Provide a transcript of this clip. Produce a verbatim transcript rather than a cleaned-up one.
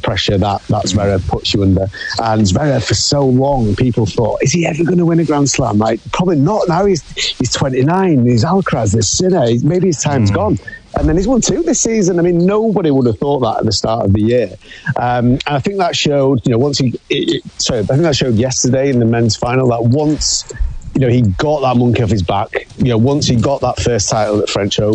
pressure that, that Zverev puts you under. And Zverev, for so long, people thought, is he ever going to win a Grand Slam? Like, probably not. Now he's he's twenty-nine, he's Alcaraz, there's Sinner, maybe his time's mm. gone. And then he's won two this season. I mean, nobody would have thought that at the start of the year. Um, and I think that showed, you know, once he, it, it, sorry, I think that showed yesterday in the men's final that once, you know, he got that monkey off his back, you know, once he got that first title at French Open,